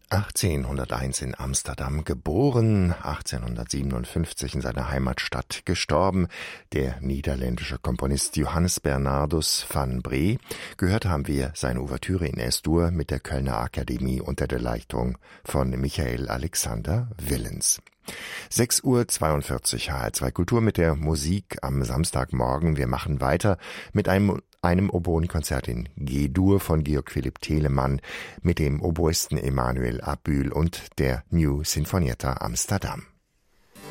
1801 in Amsterdam geboren, 1857 in seiner Heimatstadt gestorben, der niederländische Komponist Johannes Bernardus van Bree. Gehört haben wir seine Ouvertüre in S-Dur mit der Kölner Akademie unter der Leitung von Michael Alexander Willens. 6:42 HR2 Kultur mit der Musik am Samstagmorgen. Wir machen weiter mit einem Oboenkonzert in G-Dur von Georg Philipp Telemann mit dem Oboisten Emanuel Abühl und der New Sinfonietta Amsterdam.